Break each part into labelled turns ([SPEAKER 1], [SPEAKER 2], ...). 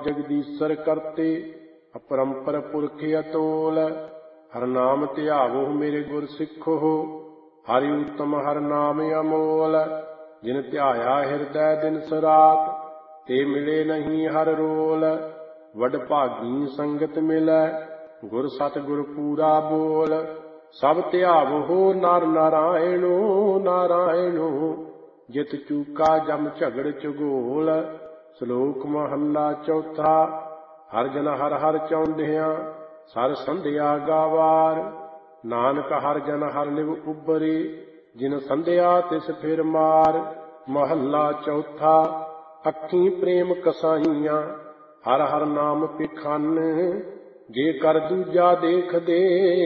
[SPEAKER 1] जगदीश्वर करते, अपरंपर पुरख अतोल। हर नाम ध्यावो मेरे गुर सिखो, हरि उत्तम हर नाम अमोल। जिन ध्याया हृदय दिन सरात, ते मिले नहीं हर रोल। वड भागी संगत मिलै, गुर सतगुर पूरा बोल। सब ध्यावो नर नारायणो नारायणो, जित चूका जम झगड़ चुगोल। श्लोक महला चौथा। हर जन हर हर चौंधिया, सर संध्या गावार। नानक हर जन हर लिव उबरे, जिन संध्या तिस फिर मार। महला चौथा। अखी प्रेम कसाईयां, हर हर नाम पिखन। जे कर दूजा देख दे,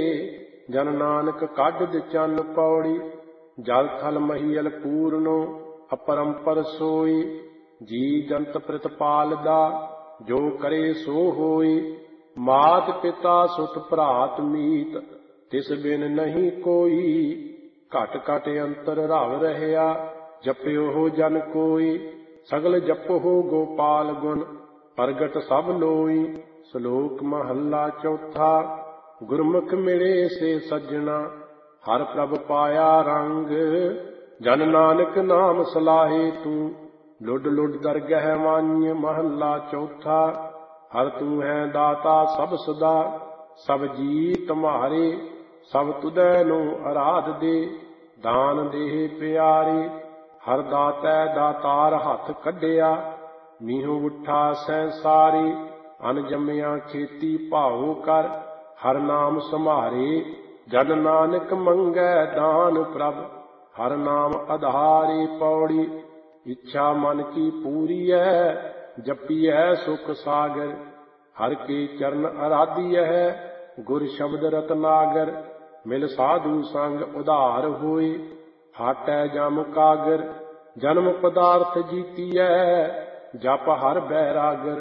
[SPEAKER 1] जन नानक काढ चन पौड़ी। जल थल महियल पूरनो, अपरंपर सोई। जी जंत प्रतिपाल दा, जो करे सो होई। मात पिता सुत भरात मीत, तिस बिन नहीं कोई। घट घट अंतर रव रहया, जप्यो हो जन कोई। सगल जपो गोपाल गुण, प्रगट सब लोई। श्लोक महला चौथा। गुरमुख मिले से सज्जना, हर प्रभ पाया रंग। जन नानक नाम सलाहे तू, लुड लुड दरगह वान्य। महला चौथा। हर तू है दाता सब सदा, सब जी तुम्हारे। सब तुदै नो आराध दे, दान देह प्यारे। हर दातै दातार हथ कढिया, मीहों उठा सैंसारे। अन जम्मिया खेती भाओ कर, हर नाम सम्हारे। जन नानक मंगै दान प्रभ, हर नाम आधारे। पौड़ी। इच्छा मन की पूरी है, जपिय सुख सागर। हर के चरण आराध्य है, गुर शब्द रतनागर। मिल साधु संग उधार होए, हाटै जम कागर। जन्म पदार्थ जीतीय, जप हर बैरागर।